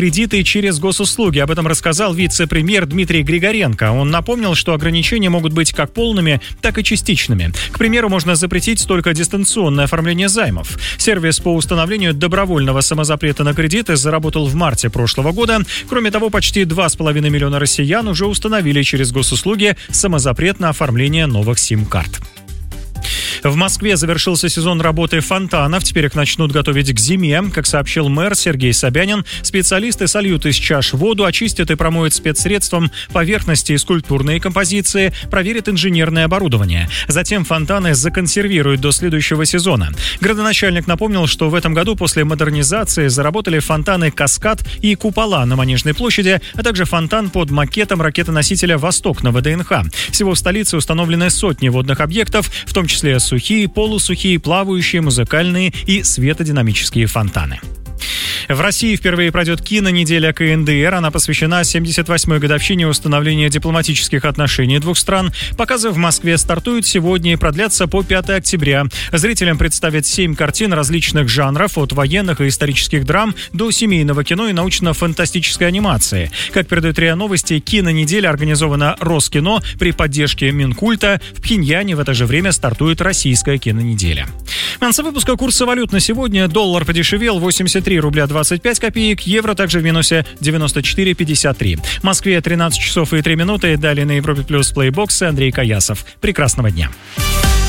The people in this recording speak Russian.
кредиты через госуслуги. Об этом рассказал вице-премьер Дмитрий Григоренко. Он напомнил, что ограничения могут быть как полными, так и частичными. К примеру, можно запретить только дистанционное оформление займов. Сервис по установлению добровольного самозапрета на кредиты заработал в марте прошлого года. Кроме того, почти 2,5 миллиона россиян уже установили через госуслуги самозапрет на оформление новых сим-карт. В Москве завершился сезон работы фонтанов. Теперь их начнут готовить к зиме. Как сообщил мэр Сергей Собянин, специалисты сольют из чаш воду, очистят и промоют спецсредством поверхности и скульптурные композиции, проверят инженерное оборудование. Затем фонтаны законсервируют до следующего сезона. Градоначальник напомнил, что в этом году после модернизации заработали фонтаны «Каскад» и «Купола» на Манежной площади, а также фонтан под макетом ракетоносителя «Восток» на ВДНХ. Всего в столице установлены сотни водных объектов, в том числе сухие, полусухие, плавающие, музыкальные и светодинамические фонтаны. В России впервые пройдет кинонеделя КНДР. Она посвящена 78-й годовщине установления дипломатических отношений двух стран. Показы в Москве стартуют сегодня и продлятся по 5 октября. Зрителям представят 7 картин различных жанров, от военных и исторических драм до семейного кино и научно-фантастической анимации. Как передает РИА Новости, кинонеделя организована Роскино при поддержке Минкульта. В Пхеньяне в это же время стартует российская кинонеделя. В конце выпуска курсы валют на сегодня. Доллар подешевел, 83 рубля 25 копеек, евро также в минусе 94,53. В Москве 13 часов и 3 минуты. Далее на Европе Плюс плейбоксы Андрей Каясов. Прекрасного дня.